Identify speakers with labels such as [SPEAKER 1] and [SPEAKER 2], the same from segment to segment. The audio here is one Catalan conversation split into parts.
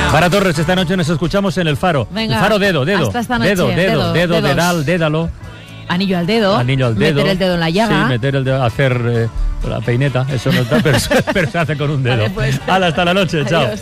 [SPEAKER 1] Para Torres, esta noche nos escuchamos en El Faro.
[SPEAKER 2] Venga,
[SPEAKER 1] El Faro dedo.
[SPEAKER 2] hasta esta noche.
[SPEAKER 1] Dedo, dedal, dédalo.
[SPEAKER 2] Anillo al dedo. Meter el dedo en la llaga.
[SPEAKER 1] Sí, meter el dedo, hacer la peineta. Eso no está, pero se hace con un dedo.
[SPEAKER 2] Vale, pues.
[SPEAKER 1] Hala, hasta la noche. Chao.
[SPEAKER 2] Adiós.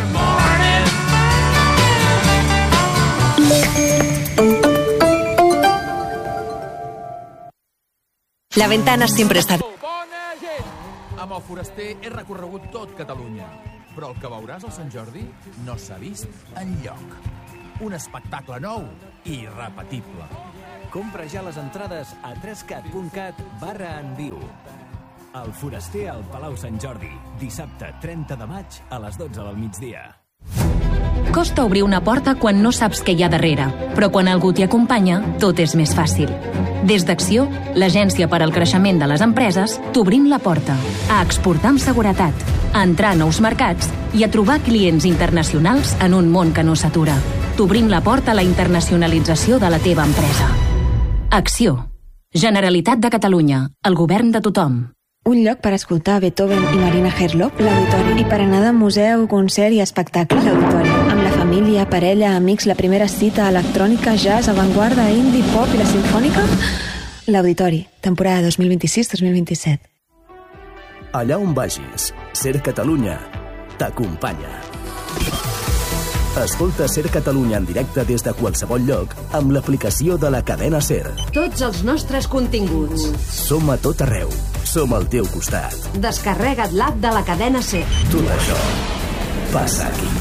[SPEAKER 3] La Ventana siempre està...
[SPEAKER 4] Amb el Foraster he recorregut tot Catalunya, però el que veuràs al Sant Jordi no s'ha vist enlloc. Un espectacle nou i irrepetible.
[SPEAKER 5] Compra ja les entrades a trescat.cat/enviu. El Foraster al Palau Sant Jordi, dissabte 30 de maig a les 12 del migdia.
[SPEAKER 6] Costa obrir una porta quan no saps què hi ha darrere, però quan algú t'hi acompanya, tot és més fàcil. Des d'Acció, l'agència per al creixement de les empreses, t'obrim la porta a exportar amb seguretat, a entrar a nous mercats i a trobar clients internacionals en un món que no s'atura. T'obrim la porta a la internacionalització de la teva empresa. Acció. Generalitat de Catalunya. El govern de tothom.
[SPEAKER 7] Un lloc per escoltar Beethoven i Marina Herlop, l'Auditori. I per anar de museu, concert i espectacle, l'Auditori. Amb la família, parella, amics, la primera cita, electrònica, jazz, avantguarda, indie, pop i la sinfònica, l'Auditori. Temporada 2026-2027.
[SPEAKER 8] Allà on vagis, Ser Catalunya t'acompanya. Escolta Ser Catalunya en directe des de qualsevol lloc amb l'aplicació de la cadena Ser.
[SPEAKER 9] Tots els nostres continguts.
[SPEAKER 8] Som a tot arreu. Som al teu costat.
[SPEAKER 9] Descarrega't l'app de la cadena Ser.
[SPEAKER 8] Tot això passa aquí.